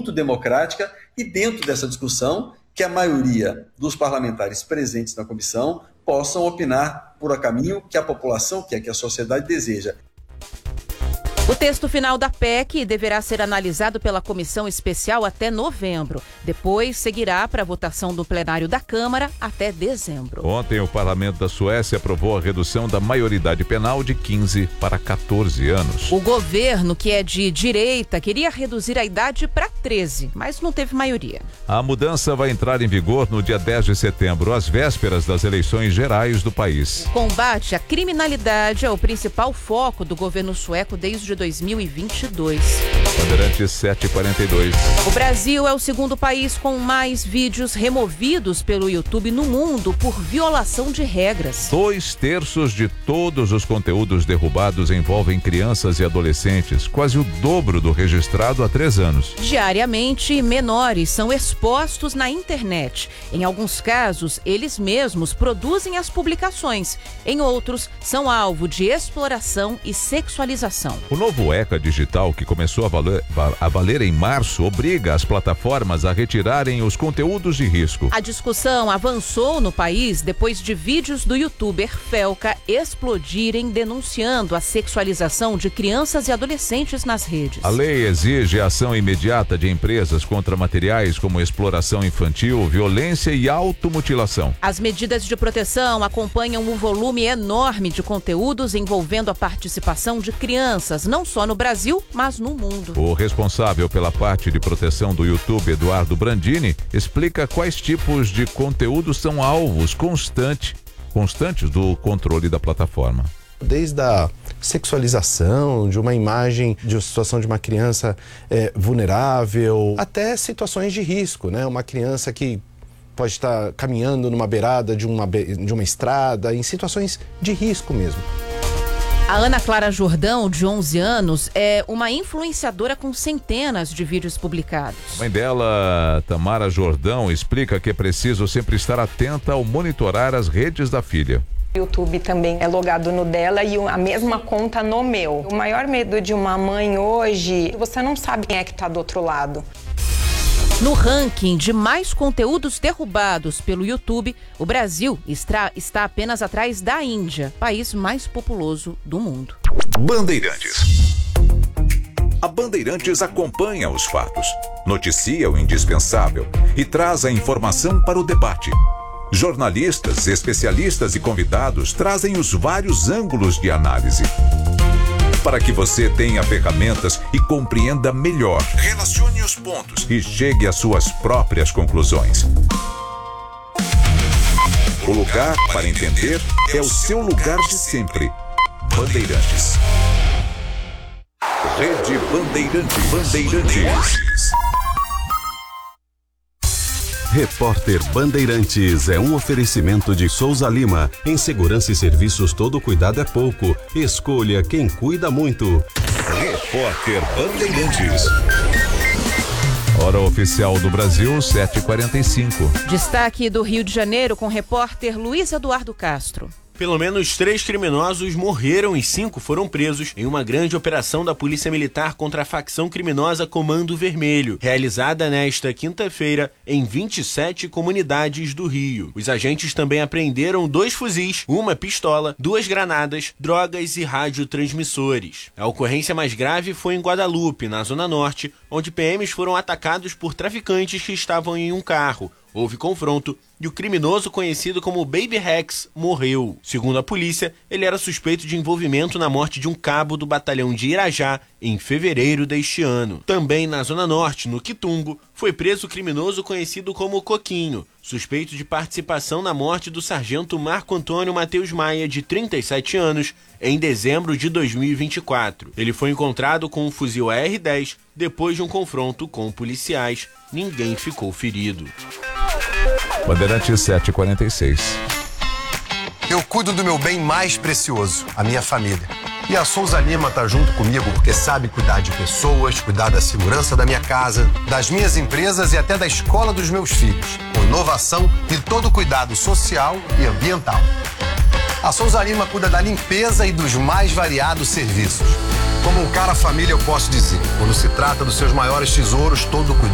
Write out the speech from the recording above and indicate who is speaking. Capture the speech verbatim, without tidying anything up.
Speaker 1: muito democrática e dentro dessa discussão que a maioria dos parlamentares presentes na comissão possam opinar por a caminho que a população quer, que a sociedade deseja.
Speaker 2: O texto final da P E C deverá ser analisado pela comissão especial até novembro. Depois seguirá para a votação do plenário da Câmara até dezembro.
Speaker 3: Ontem, o parlamento da Suécia aprovou a redução da maioridade penal de quinze para quatorze anos.
Speaker 2: O governo, que é de direita, queria reduzir a idade para treze, mas não teve maioria.
Speaker 3: A mudança vai entrar em vigor no dia dez de setembro, às vésperas das eleições gerais do país.
Speaker 2: O combate à criminalidade é o principal foco do governo sueco desde dois mil e vinte e dois.
Speaker 3: Bandeirantes sete e quarenta e dois.
Speaker 2: O Brasil é o segundo país com mais vídeos removidos pelo YouTube no mundo por violação de regras.
Speaker 3: Dois terços de todos os conteúdos derrubados envolvem crianças e adolescentes, quase o dobro do registrado há três anos.
Speaker 2: Diariamente, menores são expostos na internet. Em alguns casos, eles mesmos produzem as publicações. Em outros, são alvo de exploração e sexualização.
Speaker 3: O novo ECA digital, que começou a valer, a valer em março, obriga as plataformas a retirarem os conteúdos de risco.
Speaker 2: A discussão avançou no país depois de vídeos do youtuber Felca explodirem denunciando a sexualização de crianças e adolescentes nas redes.
Speaker 3: A lei exige a ação imediata de empresas contra materiais como exploração infantil, violência e automutilação.
Speaker 2: As medidas de proteção acompanham o volume enorme de conteúdos envolvendo a participação de crianças, não só no Brasil, mas no mundo.
Speaker 3: O responsável pela parte de proteção do YouTube, Eduardo Brandini, explica quais tipos de conteúdos são alvos constante, constantes do controle da plataforma.
Speaker 4: Desde a sexualização, de uma imagem, de uma situação de uma criança é, vulnerável, até situações de risco, né? Uma criança que pode estar caminhando numa beirada de uma, de uma estrada, em situações de risco mesmo.
Speaker 2: A Ana Clara Jordão, de onze anos, é uma influenciadora com centenas de vídeos publicados.
Speaker 3: A mãe dela, Tamara Jordão, explica que é preciso sempre estar atenta ao monitorar as redes da filha.
Speaker 5: O YouTube também é logado no dela e a mesma conta no meu. O maior medo de uma mãe hoje, você não sabe quem é que está do outro lado.
Speaker 2: No ranking de mais conteúdos derrubados pelo YouTube, o Brasil está, está apenas atrás da Índia, país mais populoso do mundo.
Speaker 6: Bandeirantes. A Bandeirantes acompanha os fatos, noticia o indispensável e traz a informação para o debate. Jornalistas, especialistas e convidados trazem os vários ângulos de análise, para que você tenha ferramentas e compreenda melhor. Relacione os pontos e chegue às suas próprias conclusões. O lugar para entender é o seu lugar de sempre. Bandeirantes. Rede Bandeirantes. Bandeirantes.
Speaker 7: Repórter Bandeirantes é um oferecimento de Souza Lima. Em segurança e serviços, todo cuidado é pouco. Escolha quem cuida muito.
Speaker 6: Repórter Bandeirantes.
Speaker 3: Hora oficial do Brasil, sete e quarenta e cinco.
Speaker 2: Destaque do Rio de Janeiro com o repórter Luiz Eduardo Castro.
Speaker 8: Pelo menos três criminosos morreram e cinco foram presos em uma grande operação da Polícia Militar contra a facção criminosa Comando Vermelho, realizada nesta quinta-feira em vinte e sete comunidades do Rio. Os agentes também apreenderam dois fuzis, uma pistola, duas granadas, drogas e radiotransmissores. A ocorrência mais grave foi em Guadalupe, na Zona Norte, onde P Ms foram atacados por traficantes que estavam em um carro. Houve confronto e o criminoso conhecido como Baby Rex morreu. Segundo a polícia, ele era suspeito de envolvimento na morte de um cabo do batalhão de Irajá em fevereiro deste ano. Também na Zona Norte, no Quitungo, foi preso o criminoso conhecido como Coquinho, suspeito de participação na morte do sargento Marco Antônio Matheus Maia, de trinta e sete anos, em dezembro de dois mil e vinte e quatro. Ele foi encontrado com um fuzil A R dez depois de um confronto com policiais. Ninguém ficou ferido.
Speaker 3: Bandeirantes sete e quarenta e seis.
Speaker 9: Eu cuido do meu bem mais precioso, a minha família. E a Souza Lima tá junto comigo porque sabe cuidar de pessoas, cuidar da segurança da minha casa, das minhas empresas e até da escola dos meus filhos, com inovação e todo cuidado social e ambiental. A Souza Lima cuida da limpeza e dos mais variados serviços. Como um cara família, eu posso dizer, quando se trata dos seus maiores tesouros, todo cuidado